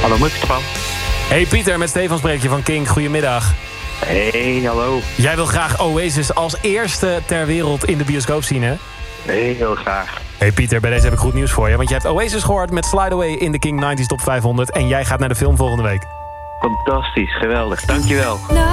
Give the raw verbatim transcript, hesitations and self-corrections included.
Hallo, met Stefan. Hey Pieter, met Stefan spreek je van King. Goedemiddag. Hey, hallo. Jij wil graag Oasis als eerste ter wereld in de bioscoop zien, hè? Hey, heel graag. Hey Pieter, bij deze heb ik goed nieuws voor je. Want je hebt Oasis gehoord met Slide Away in de King nineties Top vijfhonderd. En jij gaat naar de film volgende week. Fantastisch, geweldig. Dankjewel.